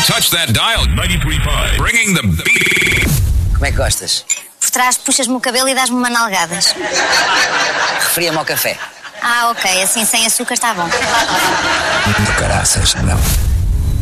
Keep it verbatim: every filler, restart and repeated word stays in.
touch that dial. ninety-three point five. Bringing the beat. Como é que gostas? Por trás puxas-me o cabelo e dás-me uma nalgadas. Referia-me ao café. Ah, ok, assim sem açúcar está bom. Do caraças, não.